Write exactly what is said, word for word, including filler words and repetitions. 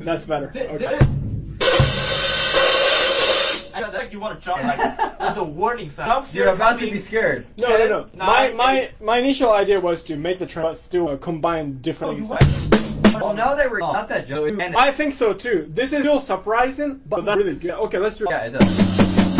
That's better. Okay. I think you want to jump. Like, there's a warning sign. You're about to be scared. No, no, no. Ten, My nine, my eight. my initial idea was to make the trend, but still uh, combine different. Oh, Well, now that we're not that joke. I think so too. This is still surprising, but that's really good. Okay, let's do it. Yeah, it does.